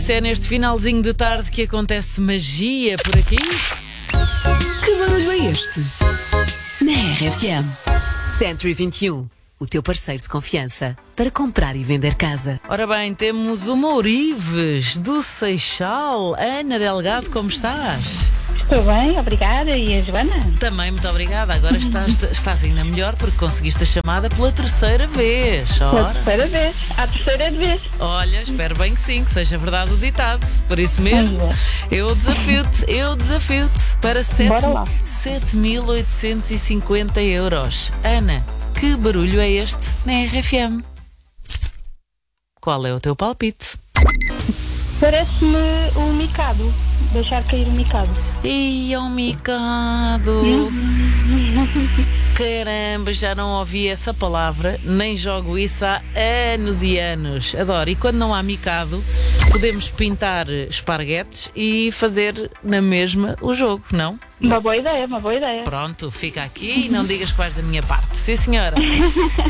Se é neste finalzinho de tarde que acontece magia por aqui. Que barulho é este? Na RFM. Century 21, o teu parceiro de confiança para comprar e vender casa. Ora bem, temos uma Ourives do Seixal. Ana Delgado, como estás? Estou bem, obrigada. E a Joana? Também, muito obrigada. Agora estás ainda melhor porque conseguiste a chamada pela terceira vez. Pela Ora. terceira vez. À terceira vez. Olha, espero bem que sim, que seja verdade o ditado. Por isso mesmo, eu desafio-te para Bora lá. 7.850 euros. Ana, que barulho é este na RFM? Qual é o teu palpite? Parece-me um micado. Deixar cair o micado. Ih, é um micado! Caramba, já não ouvi essa palavra, nem jogo isso há anos e anos. Adoro. E quando não há micado, podemos pintar esparguetes e fazer na mesma o jogo, não? Uma boa ideia, uma boa ideia. Pronto, fica aqui e não digas que vais da minha parte. Sim, senhora.